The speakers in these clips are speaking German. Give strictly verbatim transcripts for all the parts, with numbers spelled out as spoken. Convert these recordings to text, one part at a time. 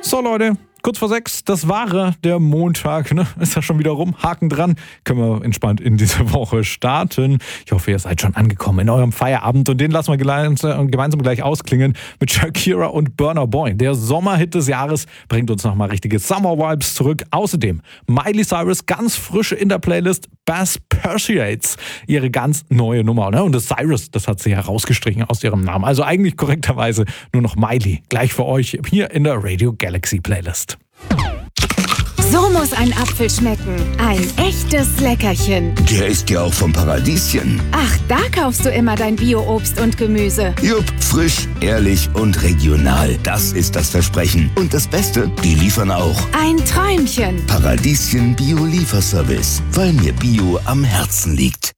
So Leute, kurz vor sechs, das war der Montag, ne? Ist ja schon wieder rum, Haken dran. Können wir entspannt in diese Woche starten. Ich hoffe, ihr seid schon angekommen in eurem Feierabend und den lassen wir gemeinsam gleich ausklingen mit Shakira und Burna Boy. Der Sommerhit des Jahres bringt uns nochmal richtige Summer-Vibes zurück. Außerdem Miley Cyrus ganz frisch in der Playlist Bass Persuades, ihre ganz neue Nummer. Ne? Und das Cyrus, das hat sie herausgestrichen aus ihrem Namen. Also eigentlich korrekterweise nur noch Miley. Gleich für euch hier in der Radio Galaxy Playlist. So muss ein Apfel schmecken. Ein echtes Leckerchen. Der ist ja auch vom Paradieschen. Ach, da kaufst du immer dein Bio-Obst und Gemüse. Jupp, frisch, ehrlich und regional. Das ist das Versprechen. Und das Beste, die liefern auch. Ein Träumchen. Paradieschen Bio-Lieferservice, weil mir Bio am Herzen liegt.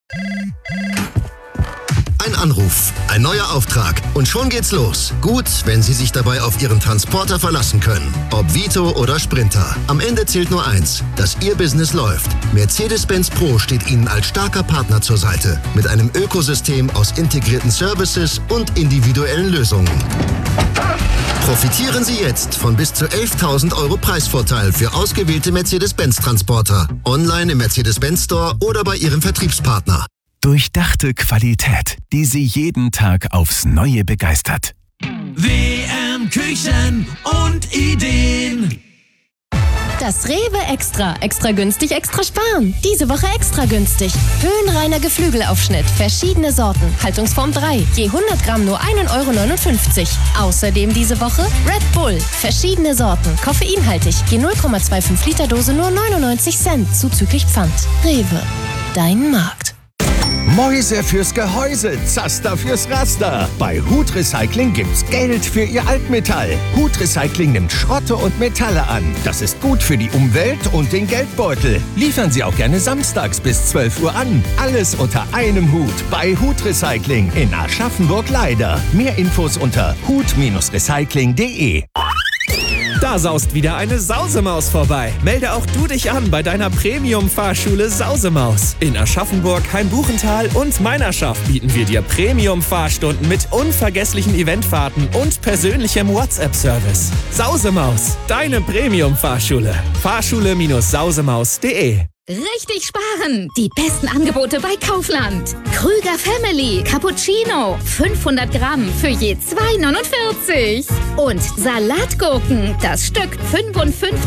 Ein Anruf, ein neuer Auftrag und schon geht's los. Gut, wenn Sie sich dabei auf Ihren Transporter verlassen können. Ob Vito oder Sprinter. Am Ende zählt nur eins, dass Ihr Business läuft. Mercedes-Benz Pro steht Ihnen als starker Partner zur Seite. Mit einem Ökosystem aus integrierten Services und individuellen Lösungen. Profitieren Sie jetzt von bis zu elftausend Euro Preisvorteil für ausgewählte Mercedes-Benz-Transporter. Online im Mercedes-Benz Store oder bei Ihrem Vertriebspartner. Durchdachte Qualität, die Sie jeden Tag aufs Neue begeistert. W M Küchen und Ideen. Das Rewe Extra. Extra günstig, extra sparen. Diese Woche extra günstig. Höhenreiner Geflügelaufschnitt. Verschiedene Sorten. Haltungsform drei. Je hundert Gramm nur ein Euro neunundfünfzig. Außerdem diese Woche Red Bull. Verschiedene Sorten. Koffeinhaltig. Je null Komma fünfundzwanzig Liter Dose nur neunundneunzig Cent. Zuzüglich Pfand. Rewe. Dein Markt. Mäuse fürs Gehäuse, Zaster fürs Raster. Bei Hut Recycling gibt's Geld für Ihr Altmetall. Hut Recycling nimmt Schrotte und Metalle an. Das ist gut für die Umwelt und den Geldbeutel. Liefern Sie auch gerne samstags bis zwölf Uhr an. Alles unter einem Hut bei Hut Recycling in Aschaffenburg-Leider. Mehr Infos unter hut Recycling punkt de. Da saust wieder eine Sausemaus vorbei. Melde auch du dich an bei deiner Premium-Fahrschule Sausemaus. In Aschaffenburg, Heimbuchental und Meinerschaft bieten wir dir Premium-Fahrstunden mit unvergesslichen Eventfahrten und persönlichem WhatsApp-Service. Sausemaus, deine Premium-Fahrschule. Fahrschule Sausemaus punkt de. Richtig sparen! Die besten Angebote bei Kaufland. Krüger Family Cappuccino. fünfhundert Gramm für je zwei Euro neunundvierzig. Und Salatgurken. Das Stück fünfundfünfzig